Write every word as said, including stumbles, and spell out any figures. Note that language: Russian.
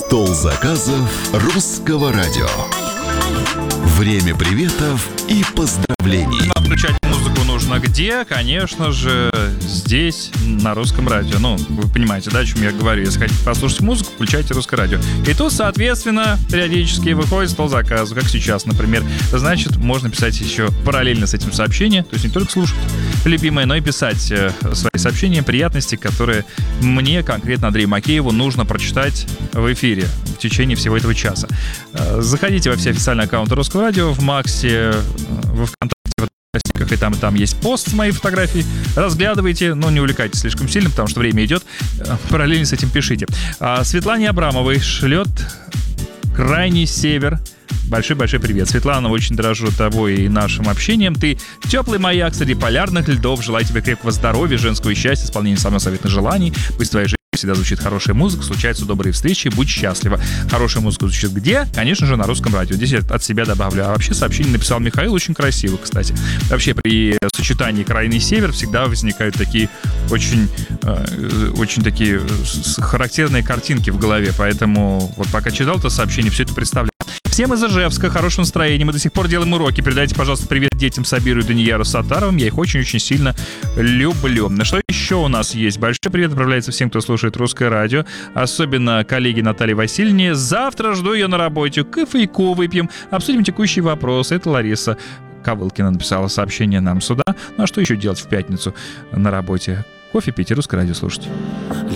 Стол заказов русского радио. Время приветов и поздравлений. Включать музыку нужно где? Конечно же, здесь, на русском радио. Ну, вы понимаете, да, о чем я говорю. Если хотите послушать музыку, включайте русское радио. И тут, соответственно, периодически выходит стол заказов, как сейчас, например. Значит, можно писать еще параллельно с этим сообщения. То есть не только слушать любимое, но и писать э, свои сообщения, приятности, которые мне, конкретно Андрею Макееву, нужно прочитать в эфире в течение всего этого часа. Э, заходите во все официальные аккаунты Русского радио, в Максе, э, во ВКонтакте, и там, и там есть пост с моей фотографией. Разглядывайте, но не увлекайтесь слишком сильно, потому что время идет. Параллельно с этим пишите. А Светлане Абрамовой шлет крайний север. Большой-большой привет. Светлана, очень дорожу тобой и нашим общением. Ты теплый маяк среди полярных льдов. Желаю тебе крепкого здоровья, женского счастья, исполнения самых заветных желаний. Пусть в твоей жизни всегда звучит хорошая музыка, случаются добрые встречи, будь счастлива. Хорошая музыка звучит где? Конечно же, на русском радио. Здесь я от себя добавлю. А вообще сообщение написал Михаил, очень красиво, кстати. Вообще при сочетании крайний север всегда возникают такие очень, э, очень такие характерные картинки в голове. Поэтому вот пока читал это сообщение, все это представляю. Всем из Ижевска, хорошего настроения. Мы до сих пор делаем уроки. Передайте, пожалуйста, привет детям Сабиру и Данияру Сатаровым. Я их очень-очень сильно люблю. Ну что еще у нас есть? Большой привет отправляется всем, кто слушает русское радио. Особенно коллеге Наталье Васильевне. Завтра жду ее на работе. Кофейку выпьем. Обсудим текущие вопросы. Это Лариса Ковылкина написала сообщение нам сюда. Ну а что еще делать в пятницу на работе? Кофе пить и русское радио слушать.